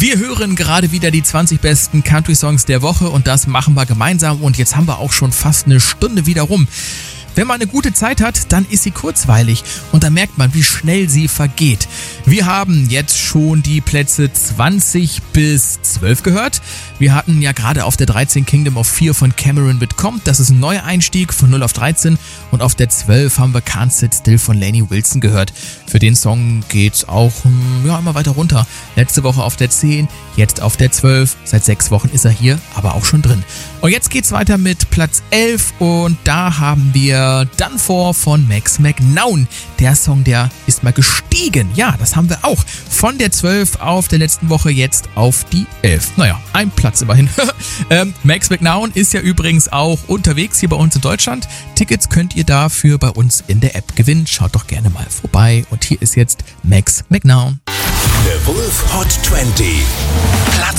Wir hören gerade wieder die 20 besten Country-Songs der Woche und das machen wir gemeinsam und jetzt haben wir auch schon fast eine Stunde wieder rum. Wenn man eine gute Zeit hat, dann ist sie kurzweilig und dann merkt man, wie schnell sie vergeht. Wir haben jetzt schon die Plätze 20 bis 12 gehört. Wir hatten ja gerade auf der 13 Kingdom of Fear von Cameron Whitcomb. Das ist ein neuer Einstieg von 0 auf 13. Und auf der 12 haben wir Can't Sit Still von Lainey Wilson gehört. Für den Song geht's auch immer weiter runter. Letzte Woche auf der 10, jetzt auf der 12. Seit 6 Wochen ist er hier, aber auch schon drin. Und jetzt geht's weiter mit Platz 11 und da haben wir Done For von Max McNown. Der Song, der ist mal gestiegen. Ja, das haben wir auch. Von der 12 auf der letzten Woche jetzt auf die 11. Naja, ein Platz immerhin. Max McNown ist ja übrigens auch unterwegs hier bei uns in Deutschland. Tickets könnt ihr dafür bei uns in der App gewinnen. Schaut doch gerne mal vorbei. Und hier ist jetzt Max McNown. The Wolf Hot 20.